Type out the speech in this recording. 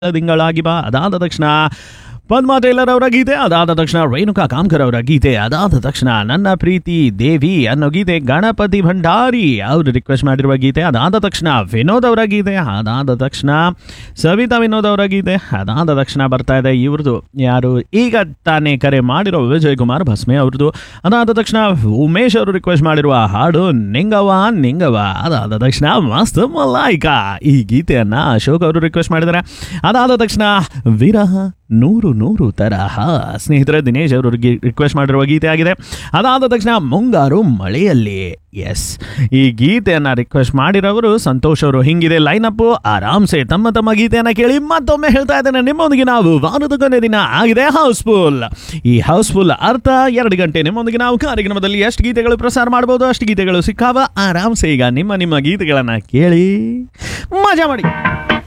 ತಿಂಗಳಾಗಿ ಬಾ, ಅದಾದ ತಕ್ಷಣ ಪದ್ಮಾ ಟೇಲರ್ ಅವರ ಗೀತೆ, ಅದಾದ ತಕ್ಷಣ ರೇಣುಕಾ ಕಾಮ್ಕರ್ ಅವರ ಗೀತೆ, ಅದಾದ ತಕ್ಷಣ ನನ್ನ ಪ್ರೀತಿ ದೇವಿ ಅನ್ನೋ ಗೀತೆ ಗಣಪತಿ ಭಂಡಾರಿ ಅವರು ರಿಕ್ವೆಸ್ಟ್ ಮಾಡಿರುವ ಗೀತೆ, ಅದಾದ ತಕ್ಷಣ ವಿನೋದ್ ಅವರ ಗೀತೆ, ಅದಾದ ತಕ್ಷಣ ಸವಿತಾ ವಿನೋದ್ ಅವರ ಗೀತೆ, ಅದಾದ ತಕ್ಷಣ ಬರ್ತಾ ಇದೆ ಇವ್ರದ್ದು ಯಾರು ಈಗ ತಾನೇ ಕರೆ ಮಾಡಿರೋ ವಿಜಯ್ ಕುಮಾರ್ ಭಸ್ಮೆ ಅವ್ರದ್ದು, ಅದಾದ ತಕ್ಷಣ ಉಮೇಶ್ ಅವರು ರಿಕ್ವೆಸ್ಟ್ ಮಾಡಿರುವ ಹಾಡು ನಿಂಗವ ನಿಂಗವ, ಅದಾದ ತಕ್ಷಣ ಮಸ್ತ್ ಮಲಾಯಿಕಾ ಈ ಗೀತೆಯನ್ನ ಅಶೋಕ್ ಅವರು ರಿಕ್ವೆಸ್ಟ್ ಮಾಡಿದ್ದಾರೆ, ಅದಾದ ತಕ್ಷಣ ವಿರಹ ನೂರು ನೂರು ತರಹ ಸ್ನೇಹಿತರೆ ದಿನೇಶ್ ಅವರು ರಿಕ್ವೆಸ್ಟ್ ಮಾಡಿರುವ ಗೀತೆ ಆಗಿದೆ, ಅದಾದ ತಕ್ಷಣ ಮುಂಗಾರು ಮಳೆಯಲ್ಲಿ. ಎಸ್, ಈ ಗೀತೆಯನ್ನು ರಿಕ್ವೆಸ್ಟ್ ಮಾಡಿರೋರು ಸಂತೋಷ್ ಅವರು. ಹಿಂಗಿದೆ ಲೈನಪ್ಪು, ಆರಾಮ್ಸೆ ತಮ್ಮ ತಮ್ಮ ಗೀತೆಯನ್ನು ಕೇಳಿ ಮತ್ತೊಮ್ಮೆ ಹೇಳ್ತಾ ಇದ್ದೇನೆ, ನಿಮ್ಮೊಂದಿಗೆ ನಾವು ವಾರದ ಕೊನೆ ದಿನ ಆಗಿದೆ ಹೌಸ್ಫುಲ್. ಈ ಹೌಸ್ಫುಲ್ ಅರ್ಥ 2 ಗಂಟೆ ನಿಮ್ಮೊಂದಿಗೆ ನಾವು ಕಾರ್ಯಕ್ರಮದಲ್ಲಿ ಎಷ್ಟು ಗೀತೆಗಳು ಪ್ರಸಾರ ಮಾಡ್ಬೋದು ಅಷ್ಟು ಗೀತೆಗಳು ಸಿಕ್ಕಾವ. ಆರಾಮ್ಸೆ ಈಗ ನಿಮ್ಮ ಗೀತೆಗಳನ್ನು ಕೇಳಿ ಮಜಾ ಮಾಡಿ.